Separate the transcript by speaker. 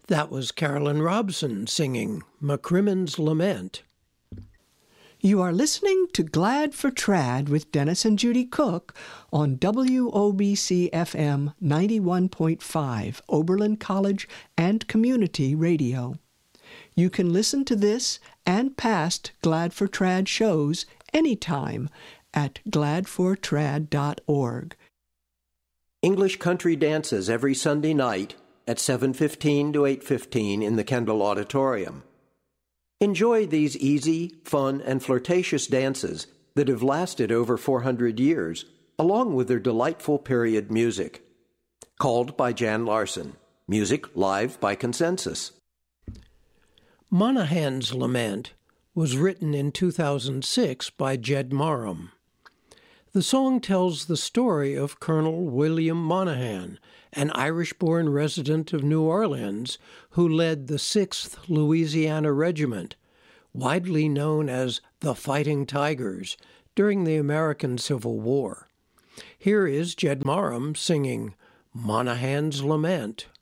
Speaker 1: That was Carolyn Robson singing McCrimmon's Lament.
Speaker 2: You are listening to Glad for Trad with Dennis and Judy Cook on WOBC-FM 91.5, Oberlin College and Community Radio. You can listen to this and past Glad for Trad shows anytime at gladfortrad.org.
Speaker 1: English country dances every Sunday night at 7:15 to 8:15 in the Kendall Auditorium. Enjoy these easy, fun, and flirtatious dances that have lasted over 400 years, along with their delightful period music. Called by Jan Larson. Music live by consensus. Monaghan's Lament was written in 2006 by Jed Marham. The song tells the story of Colonel William Monaghan, an Irish-born resident of New Orleans who led the 6th Louisiana Regiment, widely known as the Fighting Tigers, during the American Civil War. Here is Jed Marham singing Monaghan's Lament.